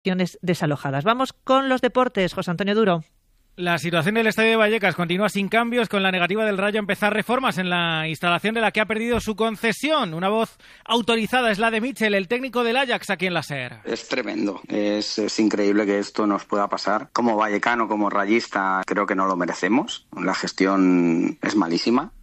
desalojadas. Vamos con los deportes. José Antonio Duro. La situación del Estadio de Vallecas continúa sin cambios, con la negativa del Rayo a empezar reformas en la instalación de la que ha perdido su concesión. Una voz autorizada es la de Michel, el técnico del Ajax aquí en la SER. Es tremendo, es increíble que esto nos pueda pasar. Como vallecano, como rayista, creo que no lo merecemos. La gestión es malísima.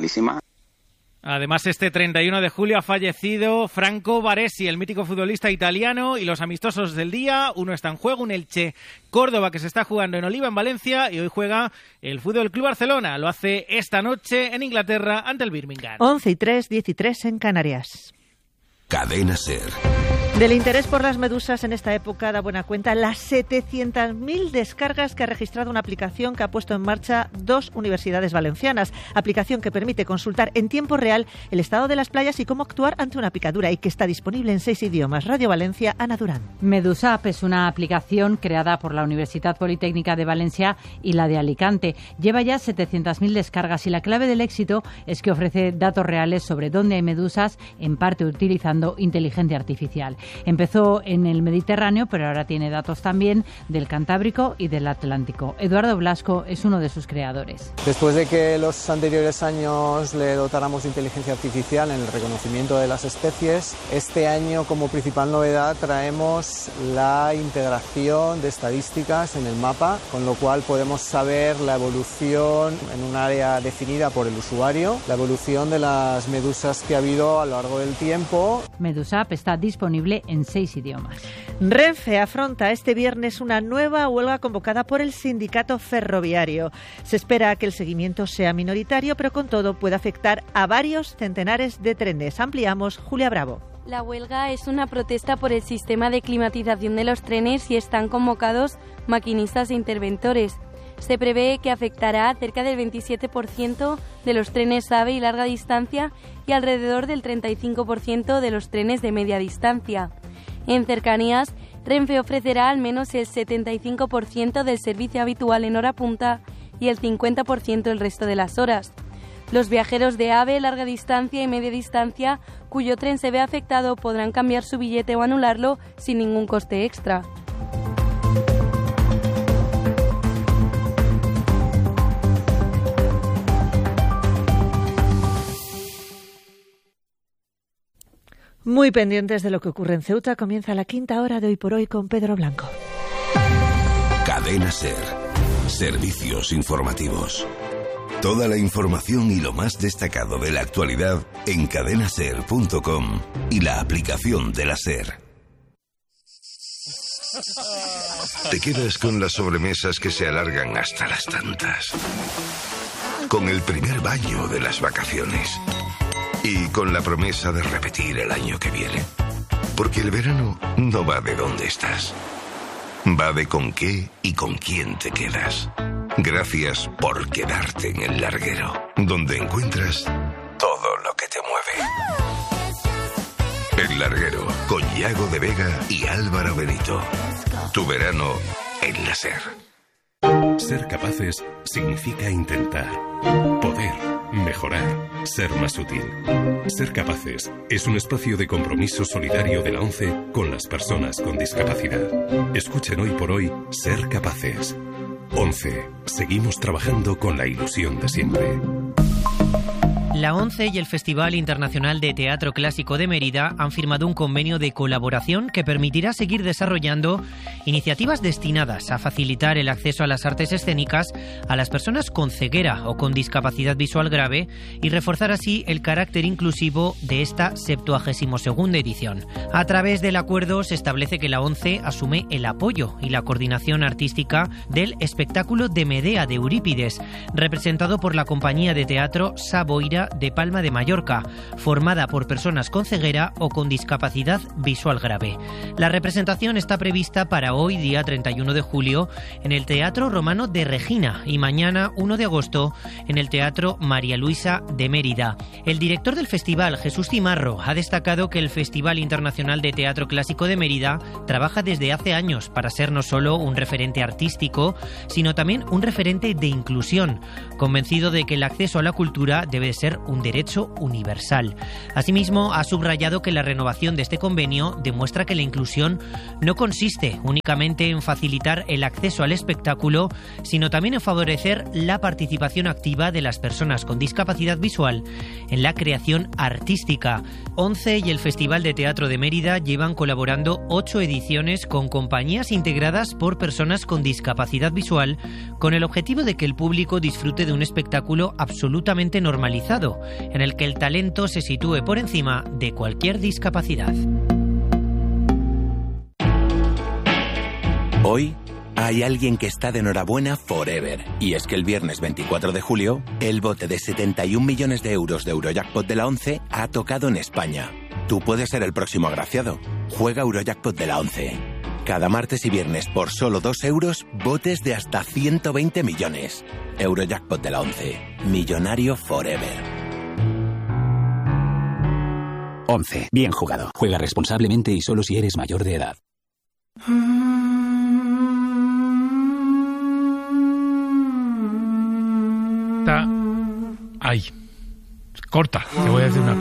Además, este 31 de julio ha fallecido Franco Baresi, el mítico futbolista italiano, y los amistosos del día. Uno está en juego, un Elche Córdoba que se está jugando en Oliva, en Valencia, y hoy juega el Fútbol Club Barcelona. Lo hace esta noche en Inglaterra ante el Birmingham. 11:03, 13 en Canarias. Cadena SER. Del interés por las medusas en esta época da buena cuenta las 700.000 descargas que ha registrado una aplicación que ha puesto en marcha 2 universidades valencianas. Aplicación que permite consultar en tiempo real el estado de las playas y cómo actuar ante una picadura, y que está disponible en 6 idiomas. Radio Valencia, Ana Durán. Medusap es una aplicación creada por la Universidad Politécnica de Valencia y la de Alicante. Lleva ya 700.000 descargas y la clave del éxito es que ofrece datos reales sobre dónde hay medusas, en parte utilizando inteligencia artificial. Empezó en el Mediterráneo, pero ahora tiene datos también del Cantábrico y del Atlántico. Eduardo Blasco es uno de sus creadores. Después de que los anteriores años le dotáramos de inteligencia artificial en el reconocimiento de las especies, este año como principal novedad traemos la integración de estadísticas en el mapa, con lo cual podemos saber la evolución en un área definida por el usuario, la evolución de las medusas que ha habido a lo largo del tiempo. Medusap está disponible en 6 idiomas. Renfe afronta este viernes una nueva huelga convocada por el sindicato ferroviario. Se espera que el seguimiento sea minoritario, pero con todo puede afectar a varios centenares de trenes. Ampliamos, Julia Bravo. La huelga es una protesta por el sistema de climatización de los trenes y están convocados maquinistas e interventores. Se prevé que afectará a cerca del 27% de los trenes AVE y larga distancia y alrededor del 35% de los trenes de media distancia. En cercanías, Renfe ofrecerá al menos el 75% del servicio habitual en hora punta y el 50% el resto de las horas. Los viajeros de AVE, larga distancia y media distancia, cuyo tren se ve afectado, podrán cambiar su billete o anularlo sin ningún coste extra. Muy pendientes de lo que ocurre en Ceuta, comienza la quinta hora de Hoy por Hoy con Pedro Blanco. Cadena SER. Servicios informativos. Toda la información y lo más destacado de la actualidad en cadenaser.com y la aplicación de la SER. Te quedas con las sobremesas que se alargan hasta las tantas. Con el primer baño de las vacaciones. Y con la promesa de repetir el año que viene. Porque el verano no va de dónde estás. Va de con qué y con quién te quedas. Gracias por quedarte en El Larguero, donde encuentras todo lo que te mueve. El Larguero, con Yago de Vega y Álvaro Benito. Tu verano en la SER. Ser capaces significa intentar, poder, mejorar, ser más útil. Ser capaces es un espacio de compromiso solidario de la ONCE con las personas con discapacidad. Escuchen Hoy por Hoy Ser Capaces. ONCE. Seguimos trabajando con la ilusión de siempre. La ONCE y el Festival Internacional de Teatro Clásico de Mérida han firmado un convenio de colaboración que permitirá seguir desarrollando iniciativas destinadas a facilitar el acceso a las artes escénicas a las personas con ceguera o con discapacidad visual grave y reforzar así el carácter inclusivo de esta 72ª edición. A través del acuerdo se establece que la ONCE asume el apoyo y la coordinación artística del espectáculo de Medea de Eurípides, representado por la compañía de teatro Saboira de Palma de Mallorca, formada por personas con ceguera o con discapacidad visual grave. La representación está prevista para para hoy, día 31 de julio, en el Teatro Romano de Regina y mañana, 1 de agosto, en el Teatro María Luisa de Mérida. El director del festival, Jesús Cimarro, ha destacado que el Festival Internacional de Teatro Clásico de Mérida trabaja desde hace años para ser no solo un referente artístico, sino también un referente de inclusión, convencido de que el acceso a la cultura debe ser un derecho universal. Asimismo, ha subrayado que la renovación de este convenio demuestra que la inclusión no consiste únicamente en facilitar el acceso al espectáculo, sino también en favorecer la participación activa de las personas con discapacidad visual en la creación artística. ONCE y el Festival de Teatro de Mérida llevan colaborando 8 ediciones con compañías integradas por personas con discapacidad visual, con el objetivo de que el público disfrute de un espectáculo absolutamente normalizado, en el que el talento se sitúe por encima de cualquier discapacidad. Hoy hay alguien que está de enhorabuena forever. Y es que el viernes 24 de julio, el bote de 71 millones de euros de Eurojackpot de la ONCE ha tocado en España. Tú puedes ser el próximo agraciado. Juega Eurojackpot de la ONCE. Cada martes y viernes por solo 2 euros, botes de hasta 120 millones. Eurojackpot de la ONCE. Millonario forever. 11. Bien jugado. Juega responsablemente y solo si eres mayor de edad. Ay, corta, te voy a decir una cosa.